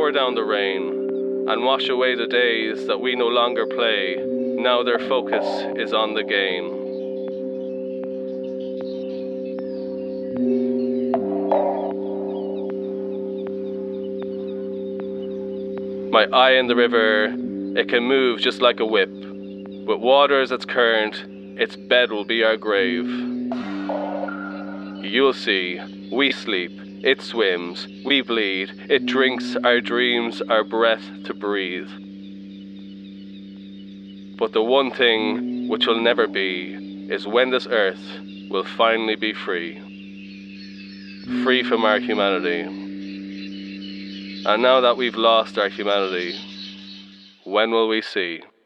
pour down the rain and wash away the days that we no longer play. Now their focus is on the gain. My eye in the river, it can move just like a whip. With water as its current, its bed will be our grave. You'll see, we sleep, it swims, we bleed, it drinks our dreams, our breath to breathe. But the one thing which will never be is when this earth will finally be free. Free from our humanity. And now that we've lost our humanity, when will we see?